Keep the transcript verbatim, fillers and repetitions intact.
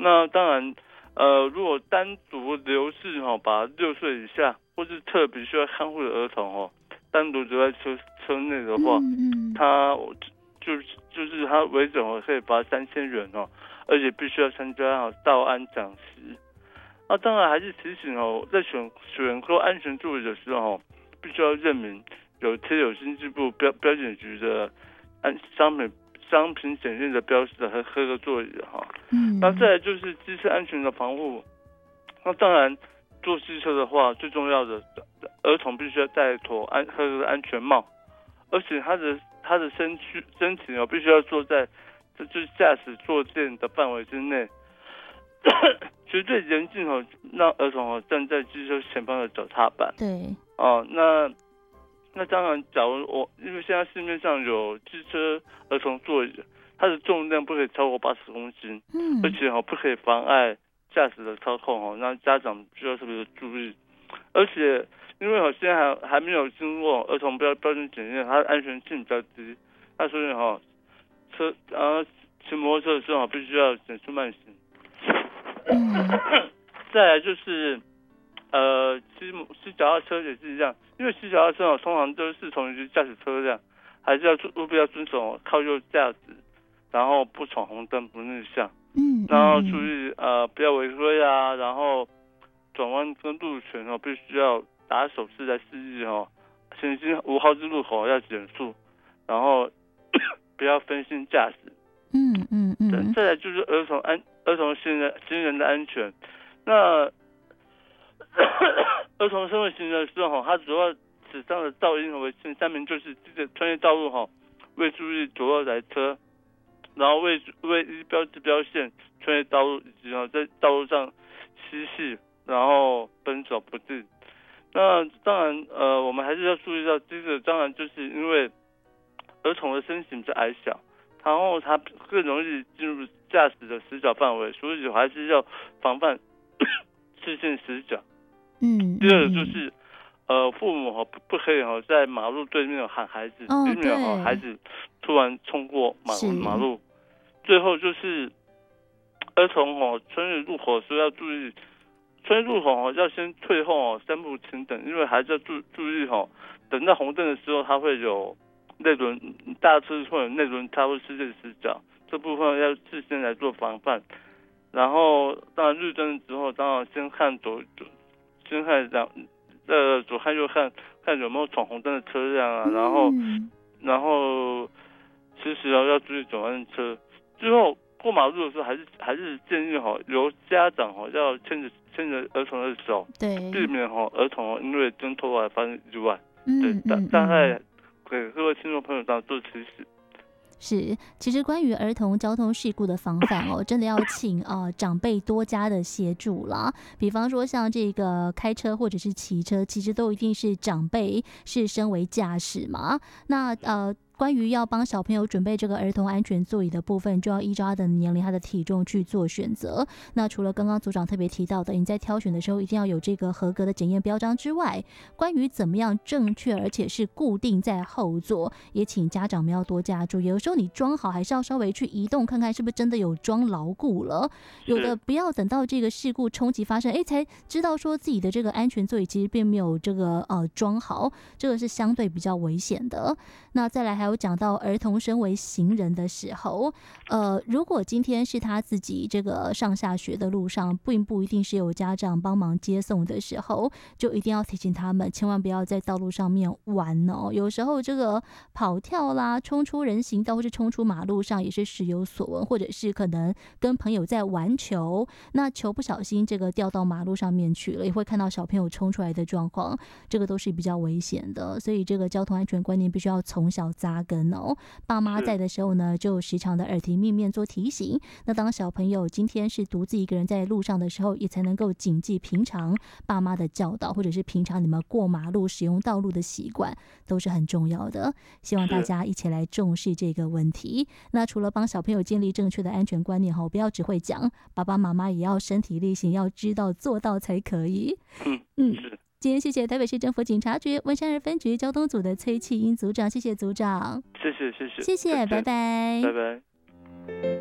那当然，呃，如果单独留置哈、哦，把六岁以下或是特别需要看护的儿童哦，单独留在车车内的话， 嗯嗯， 他就就是他违者哦，可以罚三千元哦，而且必须要参加哦道安讲习。那当然还是提醒哦，在选选购安全座椅的时候哦，必须要认明有贴有经济部标标检局的安商品商品检验的标识和合格座椅哈。 嗯， 那再来就是机车安全的防护。那当然，坐机车的话，最重要的儿童必须要戴妥安合格的安全帽，而且他的他的身躯身体哦，必须要坐在这就是驾驶坐垫的范围之内。绝对严禁哦，让儿童哦站在机车前方的脚踏板。 对， 哦，那那当然，假如我因为现在市面上有机车儿童座椅，它的重量不可以超过八十公斤， 嗯， 而且哦不可以妨碍驾驶的操控哦，让家长需要特别的注意。而且因为哦现在还还没有经过儿童标标准检验，它的安全性比较低，那所以哦车呃骑摩托车的时候必须要减速慢行。 嗯， 再来就是，呃，骑骑脚踏车也是一样，因为骑脚踏车哦，通常都是从于驾驶车辆，还是要务必要遵守靠右驾驶，然后不闯红灯、不逆向， 嗯， 然后注意呃不要违规啊，然后转弯跟路权哦，必须要打手势来示意哦，前进五号之路口要减速，然后不要分心驾驶。 嗯嗯嗯， 再来就是儿童安儿童行人行人的安全。那儿童身为行人的时候，他主要指上的噪音为前三名就是这个穿越道路哈，未注意左右来车，然后未未依标志标线穿越道路，以及在道路上嬉戏，然后奔走不定。那当然呃，我们还是要注意到这个，当然就是因为儿童的身形比较矮小。然后他更容易进入驾驶的死角范围，所以还是要防范视线死角。 嗯， 第二个就是，呃，父母哈不不可以哈在马路对面喊孩子， 哦， 避免哈孩子突然冲过马马路。最后就是儿童哈穿越路口时要注意，穿越路口哈要先退后哦三步停等，因为还是要注注意哈，等到红灯的时候它会有。内轮大车会有内轮差或视线死角，这部分要事先来做防范。然后当然绿灯之后，当然先看左左，先看两呃左看右看，看有没有闯红灯的车辆啊。然后、嗯、然后其实要注意转弯车。最后过马路的时候，还是还是建议哈由家长哈要牵着牵着儿童的手， 对， 避免哈儿童因为挣脱而发生意外。 嗯， 对，大大概。给各位听众朋友当做提示。 是，其实关于儿童交通事故的防范哦，真的要请呃长辈多加的协助啦。比方说像这个开车或者是骑车，其实都一定是长辈是身为驾驶嘛。那呃。关于要帮小朋友准备这个儿童安全座椅的部分，就要依照他的年龄、他的体重去做选择。那除了刚刚组长特别提到的，你在挑选的时候一定要有这个合格的检验标章之外，关于怎么样正确而且是固定在后座，也请家长们要多加注意。有时候你装好，还是要稍微去移动看看是不是真的有装牢固了。有的不要等到这个事故冲击发生，哎，才知道说自己的这个安全座椅其实并没有这个呃装好，这个是相对比较危险的。那再来还有讲到儿童身为行人的时候，呃，如果今天是他自己这个上下学的路上，并不一定是有家长帮忙接送的时候，就一定要提醒他们，千万不要在道路上面玩哦。有时候这个跑跳啦，冲出人行道或是冲出马路上也是时有所闻，或者是可能跟朋友在玩球，那球不小心这个掉到马路上面去了，也会看到小朋友冲出来的状况，这个都是比较危险的。所以这个交通安全观念必须要从小扎根哦。爸妈在的时候呢，就时常的耳提面命做提醒。那当小朋友今天是独自一个人在路上的时候，也才能够谨记平常爸妈的教导，或者是平常你们过马路使用道路的习惯，都是很重要的。希望大家一起来重视这个问题。那除了帮小朋友建立正确的安全观念后，不要只会讲，爸爸妈妈也要身体力行，要知道做到才可以。 嗯嗯。今天谢谢台北市政府警察局文山二分局交通组的崔启英组长，谢谢组长， 谢谢谢谢谢谢，拜拜， 拜拜。